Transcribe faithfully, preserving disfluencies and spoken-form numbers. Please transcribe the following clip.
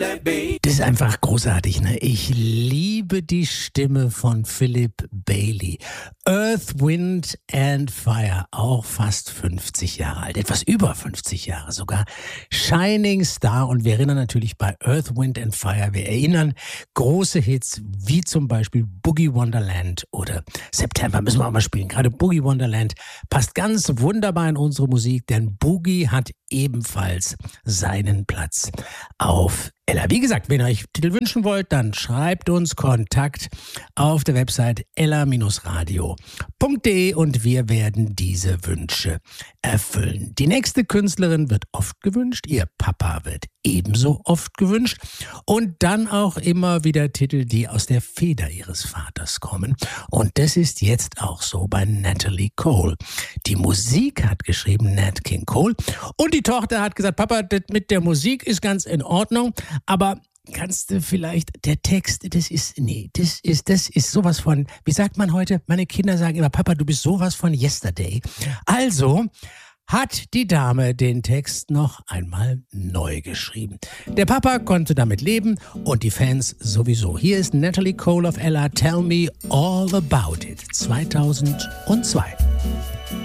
Das ist einfach großartig, ne? Ich liebe die Stimme von Philip Bailey. Earth, Wind and Fire, auch fast fünfzig Jahre alt, etwas über fünfzig Jahre sogar. Shining Star, und wir erinnern natürlich bei Earth, Wind and Fire, wir erinnern große Hits wie zum Beispiel Boogie Wonderland oder September, müssen wir auch mal spielen. Gerade Boogie Wonderland passt ganz wunderbar in unsere Musik, denn Boogie hat ebenfalls seinen Platz auf Ella. Wie gesagt, wenn ihr euch Titel wünschen wollt, dann schreibt uns Kontakt auf der Website ella radio punkt de und wir werden diese Wünsche erfüllen. Die nächste Künstlerin wird oft gewünscht, ihr Papa wird ebenso oft gewünscht und dann auch immer wieder Titel, die aus der Feder ihres Vaters kommen. Und das ist jetzt auch so bei Natalie Cole. Die Musik hat geschrieben Nat King Cole und die Tochter hat gesagt, Papa, das mit der Musik ist ganz in Ordnung, aber kannst du vielleicht, der Text, das ist, nee, das ist, das ist sowas von, wie sagt man heute? Meine Kinder sagen immer, Papa, du bist sowas von Yesterday. Also hat die Dame den Text noch einmal neu geschrieben. Der Papa konnte damit leben und die Fans sowieso. Hier ist Natalie Cole of Ella, Tell Me All About It, zweitausendzwei.